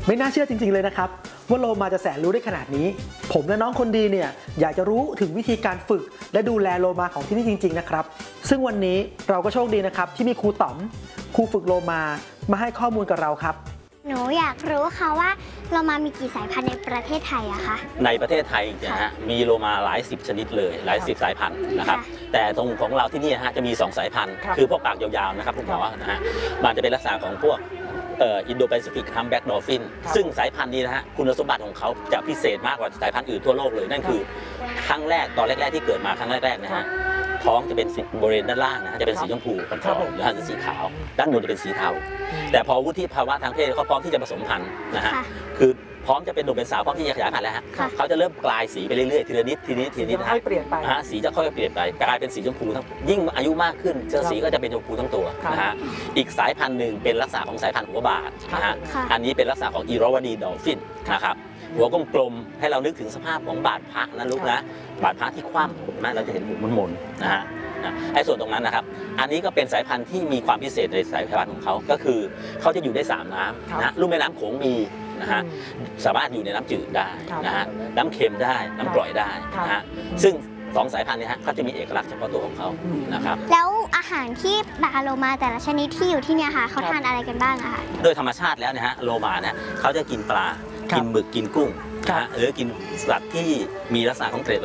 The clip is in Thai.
ไม่น่าเชื่อจริงๆเลยนะครับว่าโลมาจะแสนรู้ได้ขนาดนี้ผมและน้องคนดีเนี่ยอยากจะรู้ถึงวิธีการฝึกและดูแลโลมาของที่นี่จริงๆนะครับซึ่งวันนี้เราก็โชคดีนะครับที่มีครูต๋อมครูฝึกโลมาให้ข้อมูลกับเราครับหนูอยากรู้ค่ะว่าโลมามีกี่สายพันธุ์ในประเทศไทยอะคะในประเทศไทยนะฮะมีโลมาหลายสิบชนิดเลยหลายสิบสายพันธุ์นะครับแต่ตรงของเราที่นี่ฮะจะมี2สายพันธุ์คือพวกปากยาวๆนะครับคุณหมอนะฮะมันจะเป็นลักษณะของพวกอินโดแปซิฟิกฮัมแบ็กดอลฟินซึ่งสายพันธุ์นี้นะฮะคุณสมบัติของเขาจะพิเศษมากกว่าสายพันธุ์อื่นทั่วโลกเลยนั่นคือครั้งแรกตอนแรกๆที่เกิดมาครั้งแรกๆนะฮะท้องจะเป็นบริเวณด้านล่างนะจะเป็นสีชมพูอ่อนๆหรืออาจจะสีขาวด้านบนจะเป็นสีเทาแต่พอวุฒิภาวะทางเพศเขาพร้อมที่จะผสมพันธุ์นะฮะคือพร้อมจะเป็นหนุ่มเป็นสาวพร้อมที่จะขยายพันธุ์แล้วฮะเขาจะเริ่มกลายสีไปเรื่อยๆทีละนิดนะฮะสีจะค่อยๆเปลี่ยนไปกลายเป็นสีชมพูทั้งยิ่งอายุมากขึ้นสีก็จะเป็นชมพูทั้งตัวนะฮะอีกสายพันธุ์หนึ่งเป็นลักษณะของสายพันธุ์หัวบาดนะฮะอันนี้เป็นลักษณะของอิราวดีดอลฟินนะครับหัวกลมๆให้เรานึกถึงสภาพของบาดพระนะลูกนะบาดพระที่คว่ำนะเราจะเห็นหัวมนๆนะฮะไอ้ส่วนตรงนั้นนะครับอันนี้ก็เป็นสายพันธุ์ที่มีความพิเศษในสายพันธุ์ของเขาก็คือเขาจะอยู่ได้3น้ำนะลุ่มแม่น้ำโขงมีนะฮะสามารถอยู่ในน้ำจืดได้นะฮะน้ำเค็มได้น้ำกร่อยได้นะฮะซึ่ง2สายพันธุ์นี้ฮะก็จะมีเอกลักษณ์เฉพาะตัวของเขานะครับแล้วอาหารที่ปลาโลมาแต่ละชนิดที่อยู่ที่เนี่ยค่ะเขาทานอะไรกันบ้างอะคะโดยธรรมชาติแล้วเนี่ยฮะโลมาเนี่ยเขาจะกินปลากินหมึกกินกุ้งนะฮะหรือกินสัตว์ที่มีลักษณะของเกล็ด